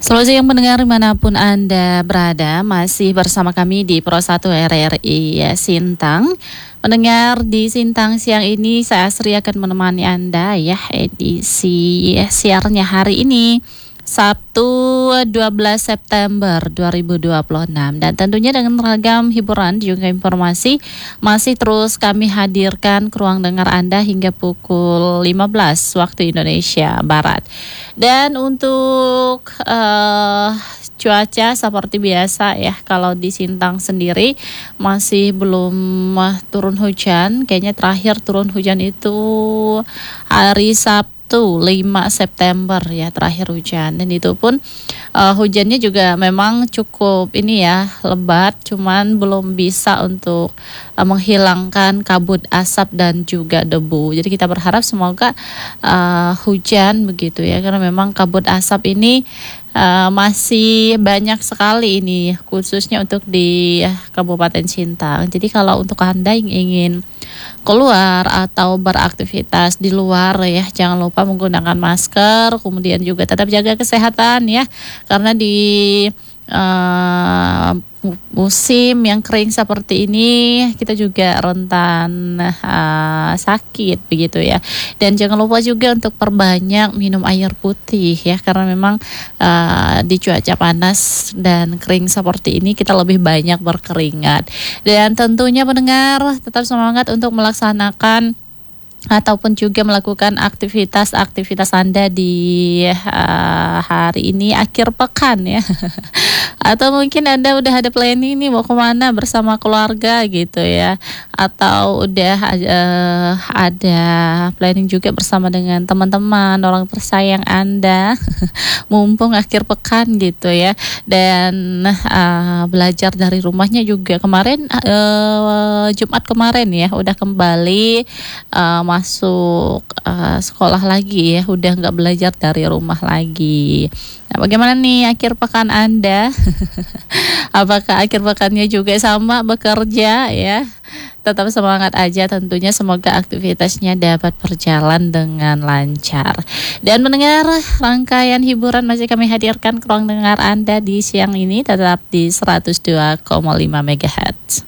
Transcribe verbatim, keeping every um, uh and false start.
Selamat siang pendengar dimanapun Anda berada, masih bersama kami di Pro satu R R I ya, Sintang. Pendengar di Sintang siang ini saya Asri akan menemani Anda ya, edisi ya, siarnya hari ini Sabtu dua belas September dua ribu dua puluh enam, dan tentunya dengan ragam hiburan juga informasi masih terus kami hadirkan ke ruang dengar Anda hingga pukul lima belas waktu Indonesia Barat. Dan untuk uh, cuaca seperti biasa ya, kalau di Sintang sendiri masih belum uh, turun hujan. Kayaknya terakhir turun hujan itu hari Sabtu Tuh lima September ya, terakhir hujan, dan itu pun uh, hujannya juga memang cukup ini ya, lebat, cuman belum bisa untuk uh, menghilangkan kabut asap dan juga debu. Jadi kita berharap semoga uh, hujan begitu ya, karena memang kabut asap ini Uh, masih banyak sekali ini, khususnya untuk di uh, Kabupaten Sintang. Jadi kalau untuk Anda yang ingin keluar atau beraktivitas di luar ya, jangan lupa menggunakan masker, kemudian juga tetap jaga kesehatan ya, karena di uh, musim yang kering seperti ini kita juga rentan uh, sakit begitu ya. Dan jangan lupa juga untuk perbanyak minum air putih ya, karena memang uh, di cuaca panas dan kering seperti ini kita lebih banyak berkeringat. Dan tentunya pendengar tetap semangat untuk melaksanakan ataupun juga melakukan aktivitas-aktivitas Anda di uh, hari ini akhir pekan ya. Atau mungkin Anda udah ada planning nih mau kemana bersama keluarga gitu ya, atau udah uh, ada planning juga bersama dengan teman-teman, orang tersayang Anda mumpung akhir pekan gitu ya. Dan uh, belajar dari rumahnya juga kemarin uh, Jumat kemarin ya udah kembali uh, masuk uh, sekolah lagi ya, udah nggak belajar dari rumah lagi. Nah, bagaimana nih akhir pekan Anda? Apakah akhir pekannya juga sama bekerja ya? Tetap semangat aja tentunya, semoga aktivitasnya dapat berjalan dengan lancar. Dan mendengar rangkaian hiburan masih kami hadirkan ke ruang dengar Anda di siang ini, tetap di seratus dua koma lima megahertz.